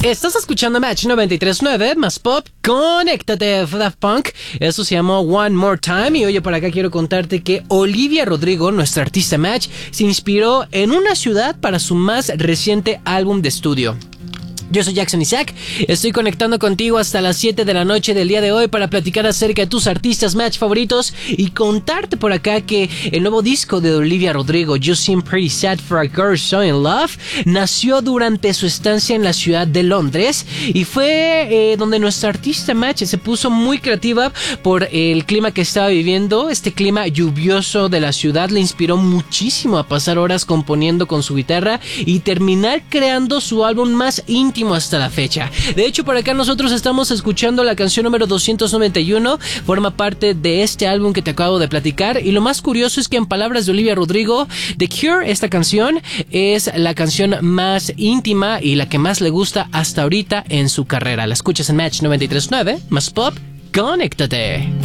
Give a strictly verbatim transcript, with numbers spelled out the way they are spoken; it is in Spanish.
Estás escuchando Match noventa y tres punto nueve, más pop, conéctate, Daft Punk. Eso se llamó One More Time. Y oye, por acá quiero contarte que Olivia Rodrigo, nuestra artista Match, se inspiró en una ciudad para su más reciente álbum de estudio. Yo soy Jackson Isaac, estoy conectando contigo hasta las siete de la noche del día de hoy para platicar acerca de tus artistas Match favoritos y contarte por acá que el nuevo disco de Olivia Rodrigo, You Seem Pretty Sad for a Girl So In Love, nació durante su estancia en la ciudad de Londres y fue eh, donde nuestra artista Match se puso muy creativa por el clima que estaba viviendo. Este clima lluvioso de la ciudad le inspiró muchísimo a pasar horas componiendo con su guitarra y terminar creando su álbum más íntimo hasta la fecha. De hecho, por acá nosotros estamos escuchando la canción número doscientos noventa y uno, forma parte de este álbum que te acabo de platicar, y lo más curioso es que en palabras de Olivia Rodrigo, The Cure, esta canción es la canción más íntima y la que más le gusta hasta ahorita en su carrera. La escuchas en Match noventa y tres punto nueve, más pop, conéctate.